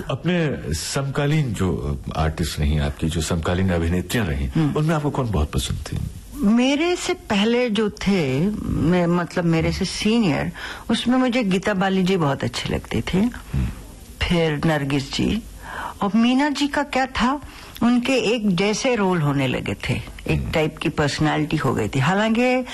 अपने समकालीन जो आर्टिस्ट रही आपकी, जो समकालीन अभिनेत्रियां रही, उनमें आपको कौन बहुत पसंद थी? मेरे से पहले जो थे, मतलब मेरे से सीनियर, उसमें मुझे गीता बाली जी बहुत अच्छी लगती थी, फिर नरगिस जी, और मीना जी का क्या था, उनके एक जैसे रोल होने लगे थे, एक टाइप की पर्सनालिटी हो गई थी। हालांकि